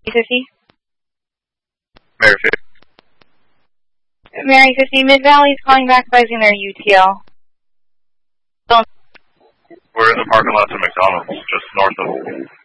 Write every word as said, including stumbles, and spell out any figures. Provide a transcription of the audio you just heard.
fifty? Mary fifty. Mary fifty, Mid-Valley's calling back advising their U T L. Don't. We're in the parking lot to McDonald's, just north of